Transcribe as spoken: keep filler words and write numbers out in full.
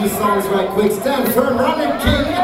these songs right quick. Stand firm, Rodney King.